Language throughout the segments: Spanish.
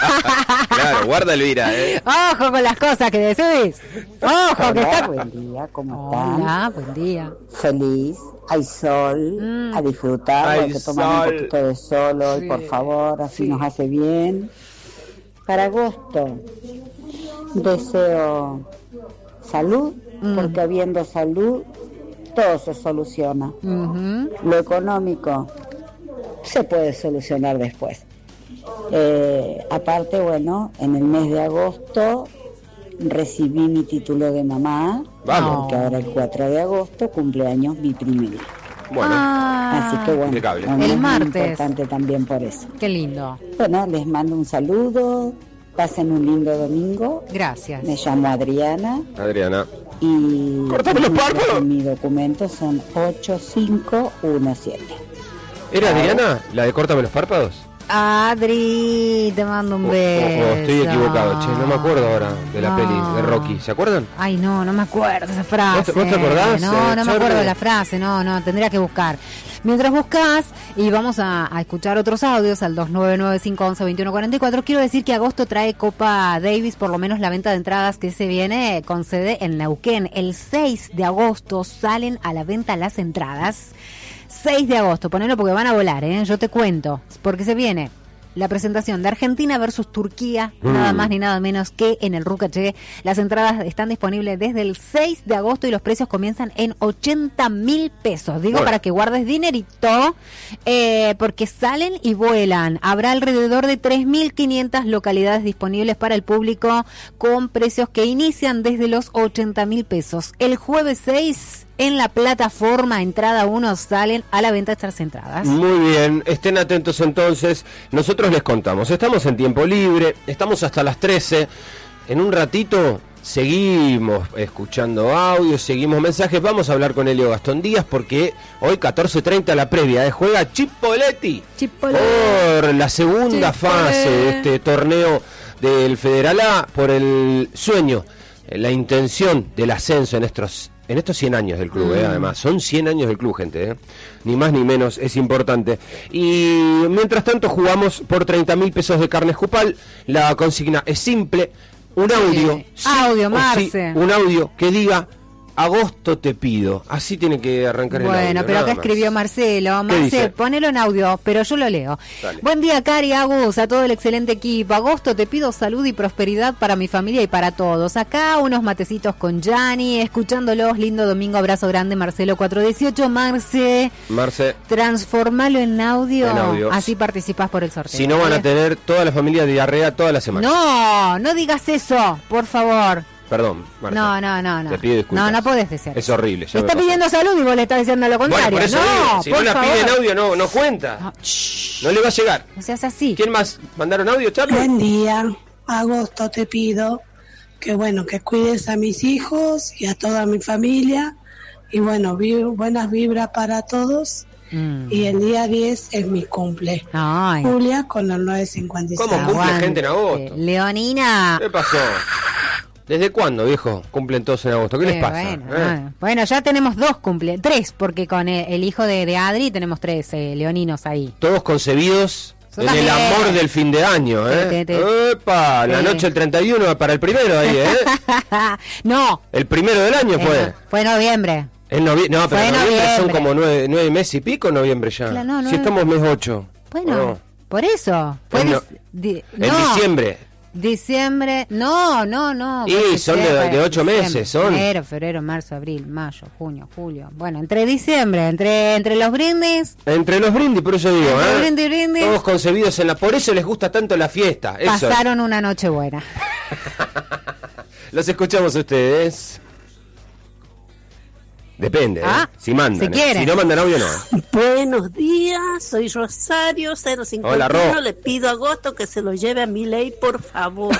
Claro, guarda Elvira, Ojo con las cosas que decís. Ojo que está. Buen día, ¿cómo están? Hola, buen día. Feliz, hay sol, a disfrutar, Hay hay que tomar un sol. poquito de sol hoy, Sí, por favor, así sí. nos hace bien. Para agosto, deseo salud, porque habiendo salud, todo se soluciona. Ujú. Lo económico se puede solucionar después. Aparte, bueno, en el mes de agosto recibí mi título de mamá. Vamos. Porque ahora el 4 de agosto cumpleaños mi primera. Bueno, Así que bueno, impecable. para mí El es muy martes. importante también por eso. Qué lindo. Bueno, les mando un saludo, pasen un lindo domingo. Gracias. Me llamo Adriana Adriana. y ¡Córtame los párpados! mi documento son 8517. ¿Era Adriana la de Córtame los párpados? Adri, te mando un beso. Estoy equivocado, che, no me acuerdo ahora de la peli de Rocky, ¿se acuerdan? Ay, no me acuerdo esa frase. ¿Vos te acordás, No me Charlie? acuerdo de la frase, no, tendría que buscar. Mientras buscas, y vamos a escuchar otros audios al 2995112144, quiero decir que agosto trae Copa Davis, por lo menos la venta de entradas que se viene con sede en Neuquén. El 6 de agosto salen a la venta las entradas. 6 de agosto, ponelo porque van a volar, yo te cuento, porque se viene la presentación de Argentina versus Turquía, nada más ni nada menos que en el Rucaché. Las entradas están disponibles desde el 6 de agosto y los precios comienzan en 80.000 pesos. Digo, Bueno. para que guardes dinerito, porque salen y vuelan. Habrá alrededor de 3.500 localidades disponibles para el público con precios que inician desde los 80.000 pesos. El jueves 6 en la plataforma entrada 1 salen a la venta estas entradas. Muy bien, estén atentos entonces. Nosotros les contamos, estamos en tiempo libre, estamos hasta las 13. En un ratito seguimos escuchando audios, seguimos mensajes. Vamos a hablar con Elio Gastón Díaz porque hoy 14:30 la previa, juega Chipoleti por la segunda fase de este torneo del Federal A, por el sueño, la intención del ascenso en estos 100 años del club, además, son 100 años del club, gente, ni más ni menos, es importante. Y mientras tanto jugamos por 30.000 pesos de carne Jupal. La consigna es simple, un audio, sí Audio, o Marce. sí, un audio que diga agosto te pido, así tiene que arrancar el audio. Bueno, pero nada acá más. escribió Marcelo. ¿Qué dice? Marcelo, ponelo en audio, pero yo lo leo. Dale. Buen día, Cari, Agus, a todo el excelente equipo. Agosto, te pido salud y prosperidad para mi familia y para todos. Acá unos matecitos con Gianni, escuchándolos. Lindo domingo, abrazo grande, Marcelo 418. Marce, transformalo en audio, En audio. así participás por el sorteo. si no van a tener toda la familia diarrea toda la semana. No digas eso, por favor. Perdón, Marce. No. Te pido disculpas. No podés decir. Es horrible. ya me Está pasó. pidiendo salud y vos le estás diciendo lo Bueno, contrario. por eso no, digo, si por no la favor. pide en audio no cuenta. No le va a llegar. No seas así. ¿Quién más? ¿Mandaron audio, Charlie? Buen día, agosto te pido que que cuides a mis hijos y a toda mi familia y buenas vibras para todos. Y el día 10 es mi cumple. Ay. Julia con el 956. ¿Cómo cumple gente en agosto? Leonina. ¿Qué pasó? ¿Desde cuándo, viejo? Cumplen todos en agosto. ¿Qué les pasa? Bueno, ya tenemos 3, porque con el hijo de Adri tenemos 3 leoninos ahí. Todos concebidos Yo en el también. amor del fin de año, ¿eh? ¡Epa! La Sí. noche del 31 para el primero ahí, ¿eh? No. El primero del año fue. Fue en noviembre. No, pero Fue en en noviembre son noviembre. como 9 meses y pico en noviembre ya. Claro, no, si estamos mes 8. Bueno, No. por eso. Fue En diciembre. Diciembre, no. Y son de 8 meses, son. Febrero, marzo, abril, mayo, junio, julio. Bueno, entre diciembre, entre los brindis. Entre los brindis, por eso digo, Entre brindis. Todos concebidos en por eso les gusta tanto la fiesta. Eso. Pasaron una noche buena. Los escuchamos a ustedes. Depende, si mandan. si quieren. Si no mandan audio, no. Buenos días, soy Rosario 051. Hola, Ro. Le pido a Agosto que se lo lleve a Milei, por favor.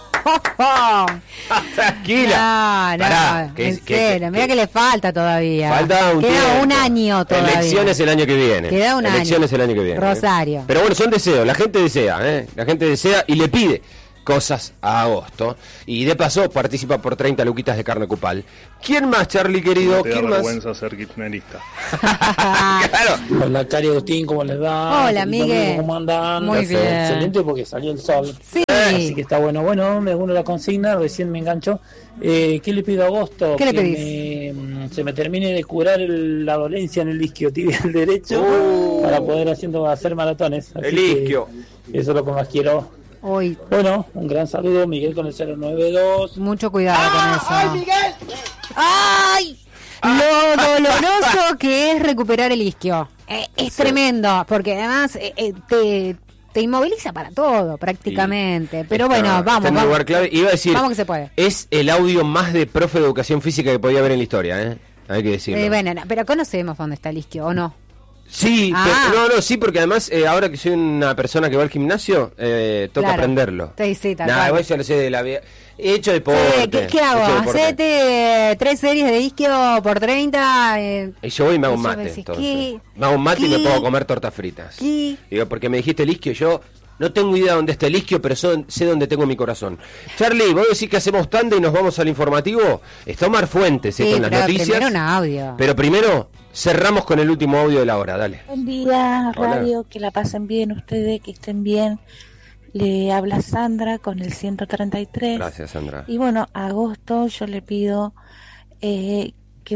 Tranquila. No, Pará, en serio, mira que le falta todavía. Falta un Queda tiempo. un año todavía. Elecciones el año que viene. Queda un año. Elecciones el año que viene. Rosario. Pero bueno, son deseos. La gente desea, La gente desea y le pide cosas a agosto. Y de paso participa por 30 luquitas de carne Cupal. ¿Quién más, Charlie, querido? No te da ¿Quién más? vergüenza ser kirchnerista. Claro. Hola, Cari Agustín, ¿cómo les va? Hola, Miguel. ¿Cómo andan? Muy bien. Excelente porque salió el sol. Sí, Así que está bueno. Bueno, me uno a la consigna, recién me enganchó. ¿Qué le pido a Agosto? ¿Qué le que se me termine de curar la dolencia en el isquio tibial derecho para poder hacer maratones. Así El isquio. Eso es lo que más quiero. Hoy. Bueno, un gran saludo, Miguel con el 092. Mucho cuidado con eso. ¡Ay, Miguel! ¡Ay! Lo doloroso que es recuperar el isquio. Es tremendo, porque además te inmoviliza para todo, prácticamente. Sí. Pero bueno, vamos. En un lugar clave. Iba a decir, vamos que se puede. Es el audio más de profe de educación física que podía haber en la historia, ¿eh? Hay que decirlo. Bueno, pero conocemos dónde está el isquio, ¿o no? Sí, sí, porque además ahora que soy una persona que va al gimnasio, toca aprenderlo. Sí, tal cual. Yo lo sé de la vida. He hecho deporte. ¿Qué hago? Hacete 3 series de isquio por 30. Y yo voy y me hago un mate. Entonces. Me hago un mate y me puedo comer tortas fritas. Digo, porque me dijiste el isquio, yo no tengo idea dónde está el isquio, pero sé dónde tengo mi corazón. Charlie, ¿vos decís que hacemos tanda y nos vamos al informativo? Está Omar Fuentes con las noticias. Primero un audio. Pero primero cerramos con el último audio de la hora, dale. Buen día, radio, que la pasen bien ustedes, que estén bien. Le habla Sandra con el 133. Gracias, Sandra. Y bueno, a Agosto yo le pido que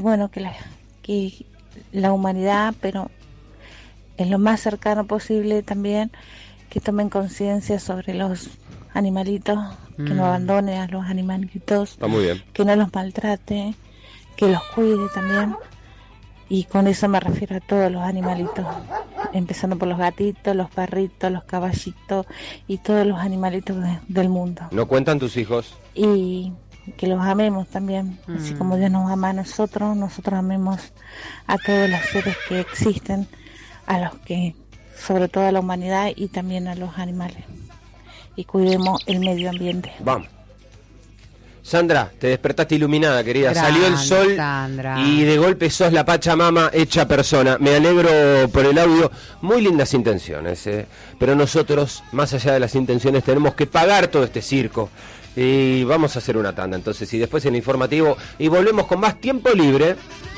la humanidad, pero en lo más cercano posible también, que tomen conciencia sobre los animalitos, que no abandone a los animalitos, está muy bien, que no los maltrate, que los cuide también. Y con eso me refiero a todos los animalitos, empezando por los gatitos, los perritos, los caballitos y todos los animalitos del mundo. ¿No cuentan tus hijos? Y que los amemos también, así como Dios nos ama a nosotros amemos a todos los seres que existen, a los que, sobre todo a la humanidad y también a los animales. Y cuidemos el medio ambiente. Vamos. Sandra, te despertaste iluminada, querida. Salió el sol, Sandra, y de golpe sos la Pachamama hecha persona. Me alegro por el audio. Muy lindas intenciones, pero nosotros, más allá de las intenciones, tenemos que pagar todo este circo. Y vamos a hacer una tanda, entonces, y después en el informativo. Y volvemos con más tiempo libre.